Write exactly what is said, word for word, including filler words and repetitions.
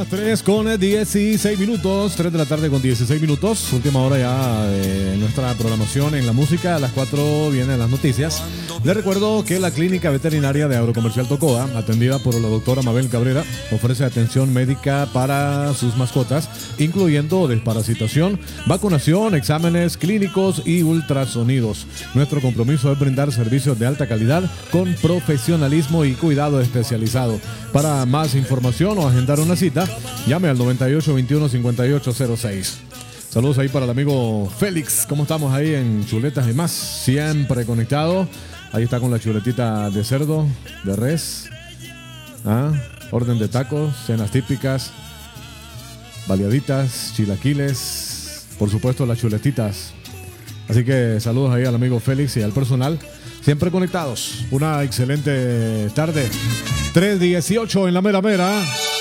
las tres con dieciséis minutos, tres de la tarde con dieciséis minutos, última hora ya de nuestra programación en la música. A las cuatro vienen las noticias. Les recuerdo que la Clínica Veterinaria de Agrocomercial Tocoa, atendida por la doctora Mabel Cabrera, ofrece atención médica para sus mascotas, incluyendo desparasitación, vacunación, exámenes clínicos y ultrasonidos. Nuestro compromiso es brindar servicios de alta calidad con profesionalismo y cuidado especializado. Para más información o agendar una cita, llame al noventa y ocho veintiuno cincuenta y ocho cero seis. Saludos ahí para el amigo Félix. ¿Cómo estamos ahí en Chuletas y Más? Siempre conectado. Ahí está con la chuletita de cerdo, de res. ¿Ah? Orden de tacos, cenas típicas, baleaditas, chilaquiles, por supuesto las chuletitas. Así que saludos ahí al amigo Félix y al personal. Siempre conectados. Una excelente tarde. tres dieciocho en la mera mera.